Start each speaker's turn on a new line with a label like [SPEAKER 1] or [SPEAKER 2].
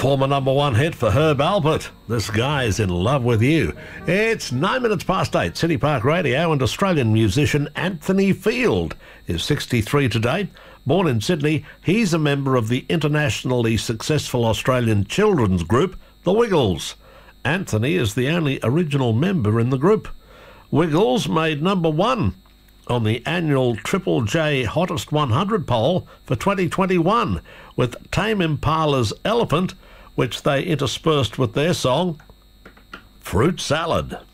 [SPEAKER 1] Former #1 hit for Herb Alpert. This guy's in love with you. It's 9 minutes past 8. City Park Radio, and Australian musician Anthony Field is 63 today. Born in Sydney, he's a member of the internationally successful Australian children's group, The Wiggles. Anthony is the only original member in the group. Wiggles made #1 on the annual Triple J Hottest 100 poll for 2021 with Tame Impala's Elephant, which they interspersed with their song Fruit Salad.